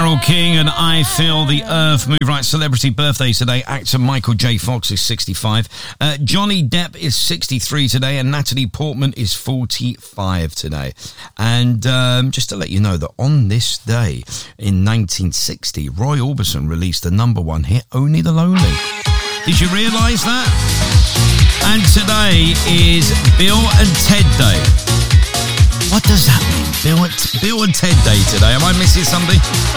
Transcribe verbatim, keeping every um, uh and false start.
Carole King and I Feel the Earth Move. Right, celebrity birthdays today. Actor Michael J. Fox is sixty-five. Uh, Johnny Depp is sixty-three today, and Natalie Portman is forty-five today. And um, just to let you know that on this day in nineteen sixty, Roy Orbison released the number one hit, Only the Lonely. Did you realise that? And today is Bill and Ted Day. What does that mean? Bill and, Bill and Ted Day today. Am I missing something?